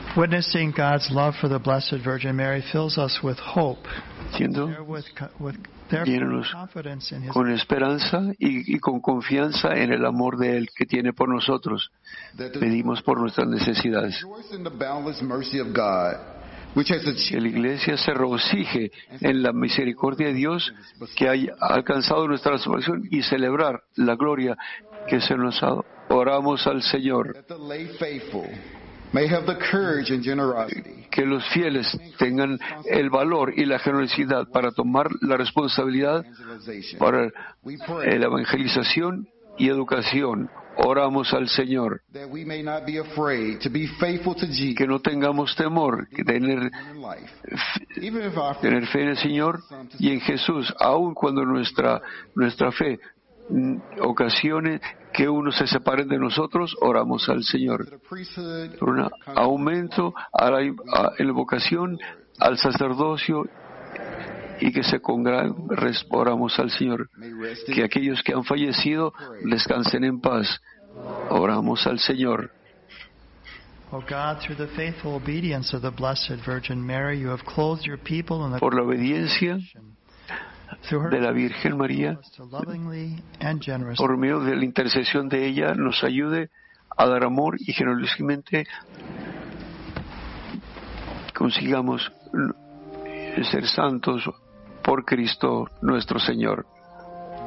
Witnessing God's love for the Blessed Virgin Mary fills us with hope. Siendo Therefore, llenos confidence in His con esperanza y con confianza en el amor de Él que tiene por nosotros. Pedimos por nuestras necesidades. Rejoice in the boundless mercy of God, which has Que achieved la Iglesia se regocije en la misericordia de Dios que haya alcanzado nuestra salvación y celebrar la gloria que se nos ha dado. Oramos al Señor. that the lay faithful may have the courage and generosity Que los fieles tengan el valor y la generosidad para tomar la responsabilidad evangelization. para We pray la evangelización y educación. Oramos al Señor. that we may not be afraid to be faithful to Jesus Que no tengamos temor, que tener in life. Even if our tener fe en el Señor y en Jesús, aun cuando nuestra fe ocasione que unos se separen de nosotros, oramos al Señor. the priesthood Por un aumento en la vocación, al sacerdocio y que se congreguen, oramos al Señor. may rest Que in aquellos que han fallecido descansen en paz. Oramos al Señor. O God, through the faithful obedience of the Blessed Virgin Mary, you have clothed your people in the Por la obediencia through her de la Virgen María, to lovingly and generously por medio de la intercesión de ella, nos ayude a dar amor y generosamente consigamos ser santos por Cristo nuestro Señor.